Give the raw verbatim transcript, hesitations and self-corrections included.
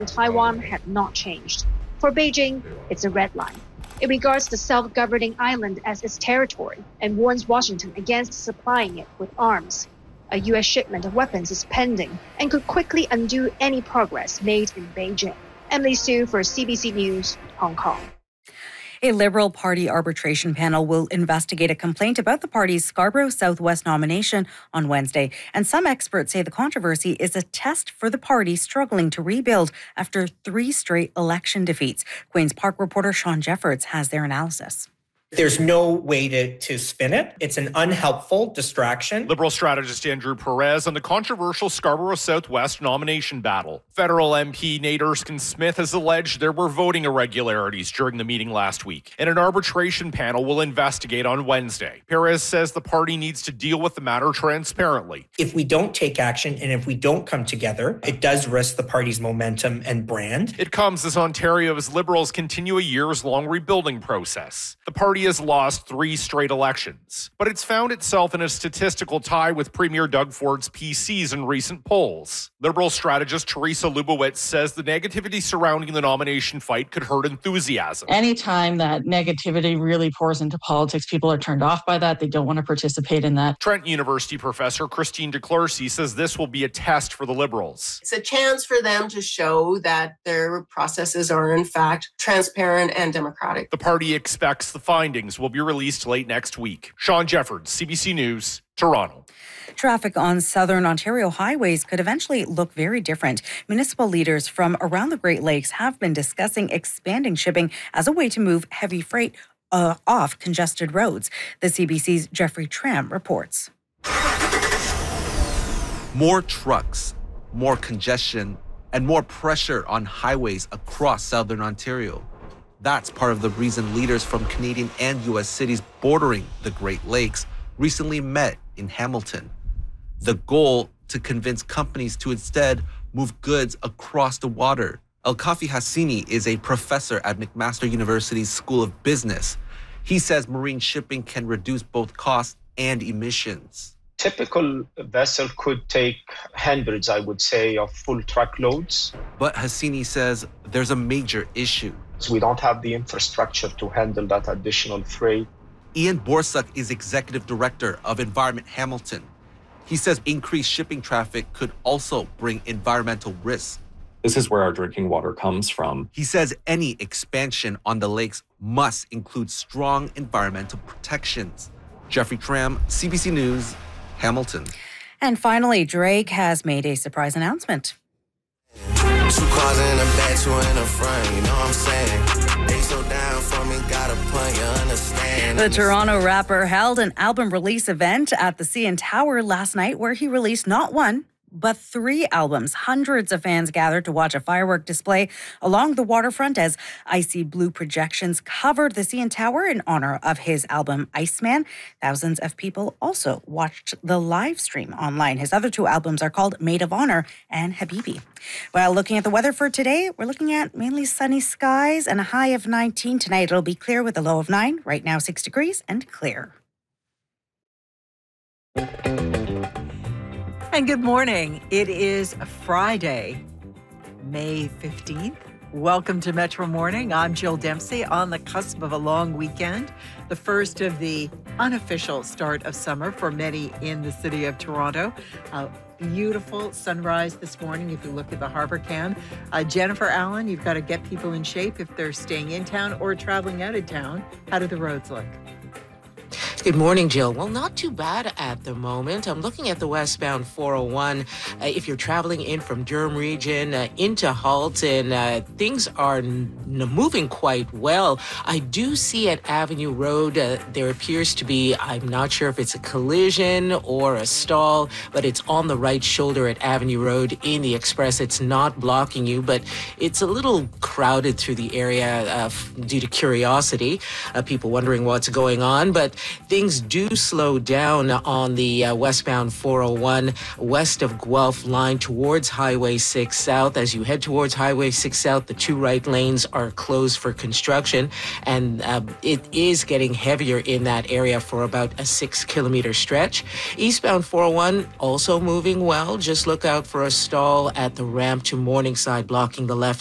Taiwan have not changed. For Beijing, it's a red line. It regards the self-governing island as its territory and warns Washington against supplying it with arms. A U S shipment of weapons is pending and could quickly undo any progress made in Beijing. Emily Su for C B C News, Hong Kong. A Liberal Party arbitration panel will investigate a complaint about the party's Scarborough Southwest nomination on Wednesday. And some experts say the controversy is a test for the party struggling to rebuild after three straight election defeats. Queen's Park reporter Sean Jeffords has their analysis. There's no way to, to spin it. It's an unhelpful distraction. Liberal strategist Andrew Perez on the controversial Scarborough Southwest nomination battle. Federal M P Nate Erskine-Smith has alleged there were voting irregularities during the meeting last week, and an arbitration panel will investigate on Wednesday. Perez says the party needs to deal with the matter transparently. If we don't take action and if we don't come together, it does risk the party's momentum and brand. It comes as Ontario's Liberals continue a years-long rebuilding process. The party has lost three straight elections, but it's found itself in a statistical tie with Premier Doug Ford's P Cs in recent polls. Liberal strategist Teresa Lubowitz says the negativity surrounding the nomination fight could hurt enthusiasm. Anytime that negativity really pours into politics, people are turned off by that. They don't want to participate in that. Trent University professor Christine DeClercy says this will be a test for the Liberals. It's a chance for them to show that their processes are in fact transparent and democratic. The party expects the findings will be released late next week. Sean Jeffords, C B C News, Toronto. Traffic on southern Ontario highways could eventually look very different. Municipal leaders from around the Great Lakes have been discussing expanding shipping as a way to move heavy freight uh, off congested roads. The C B C's Jeffrey Tram reports. More trucks, more congestion, and more pressure on highways across southern Ontario. That's part of the reason leaders from Canadian and U S cities bordering the Great Lakes recently met in Hamilton. The goal to convince companies to instead move goods across the water. Elkafi Hassini is a professor at McMaster University's School of Business. He says marine shipping can reduce both costs and emissions. Typical vessel could take hundreds, I would say, of full truckloads. But Hassini says there's a major issue. We don't have the infrastructure to handle that additional freight. Ian Borsuk is executive director of Environment Hamilton. He says increased shipping traffic could also bring environmental risks. This is where our drinking water comes from. He says any expansion on the lakes must include strong environmental protections. Jeffrey Tram, C B C News, Hamilton. And finally, Drake has made a surprise announcement. Two cars in the back, two in the front, you know what I'm saying? They so down for me, got a point, you understand? The Toronto rapper held an album release event at the C N Tower last night where he released not one, but three albums. Hundreds of fans gathered to watch a firework display along the waterfront as icy blue projections covered the C N Tower in honor of his album Iceman. Thousands of people also watched the live stream online. His other two albums are called Maid of Honor and Habibi. Well, looking at the weather for today, we're looking at mainly sunny skies and a high of nineteen. Tonight it'll be clear with a low of nine. Right now six degrees and clear. And good morning. It is Friday, May fifteenth. Welcome to Metro Morning. I'm Jill Dempsey on the cusp of a long weekend, the first of the unofficial start of summer for many in the city of Toronto. Uh, beautiful sunrise this morning if you look at the Harbor Cam. Uh, Jennifer Allen, you've got to get people in shape if they're staying in town or traveling out of town. How do the roads look? Good morning, Jill. Well, not too bad at the moment. I'm looking at the westbound four oh one. Uh, if you're traveling in from Durham region uh, into Halton, uh, things are n- moving quite well. I do see at Avenue Road, uh, there appears to be, I'm not sure if it's a collision or a stall, but it's on the right shoulder at Avenue Road in the Express. It's not blocking you, but it's a little crowded through the area uh, f- due to curiosity, uh, people wondering what's going on. But things do slow down on the uh, westbound four oh one west of Guelph line towards Highway six South. As you head towards Highway six South, the two right lanes are closed for construction, and uh, it is getting heavier in that area for about a six kilometer stretch. Eastbound four oh one also moving well. Just look out for a stall at the ramp to Morningside, blocking the left